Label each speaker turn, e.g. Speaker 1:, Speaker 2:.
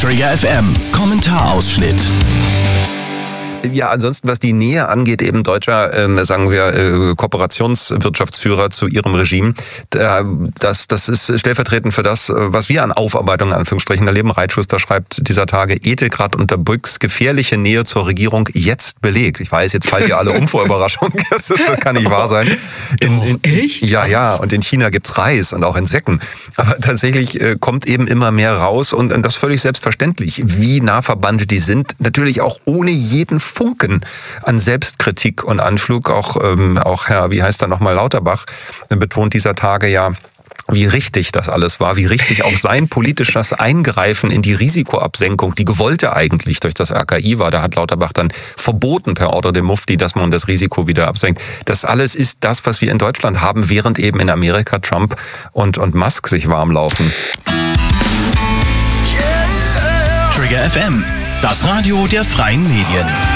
Speaker 1: Trigger FM, Kommentarausschnitt.
Speaker 2: Ja, ansonsten, was die Nähe angeht, eben deutscher, sagen wir, Kooperationswirtschaftsführer zu ihrem Regime, das ist stellvertretend für das, was wir an Aufarbeitung, in Anführungsstrichen, erleben. Reitschuster schreibt dieser Tage, Ethikrat unter Brüggs gefährliche Nähe zur Regierung jetzt belegt. Ich weiß, jetzt fallt ihr alle um vor Überraschung. Das kann nicht wahr sein.
Speaker 3: Echt?
Speaker 2: Ja, und in China gibt's Reis und auch Insekten. Aber tatsächlich kommt eben immer mehr raus und das völlig selbstverständlich, wie nah verbandelt die sind. Natürlich auch ohne jeden Funken an Selbstkritik und Anflug. Auch Herr, wie heißt er nochmal, Lauterbach, betont dieser Tage ja, wie richtig das alles war, wie richtig auch sein politisches Eingreifen in die Risikoabsenkung, die gewollte eigentlich durch das RKI war. Da hat Lauterbach dann verboten per Ordre dem Mufti, dass man das Risiko wieder absenkt. Das alles ist das, was wir in Deutschland haben, während eben in Amerika Trump und Musk sich warm laufen.
Speaker 1: Trigger FM, das Radio der freien Medien.